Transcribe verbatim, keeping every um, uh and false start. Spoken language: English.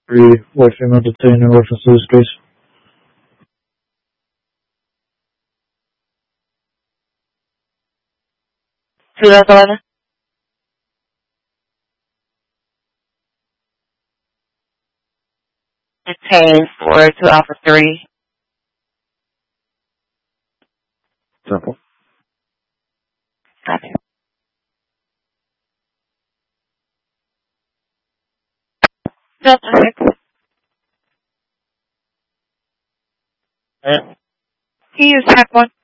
Three, white female detained in reference to this case. two thousand eleven. Detained for two Alpha three. Simple. Copy. Delta six. Yeah. Can you use track one?